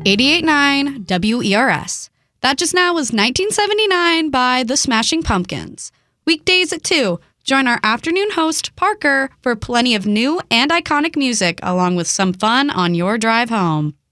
88.9 WERS. That just now was 1979 by the Smashing Pumpkins. Weekdays at 2. Join our afternoon host, Parker, for plenty of new and iconic music along with some fun on your drive home.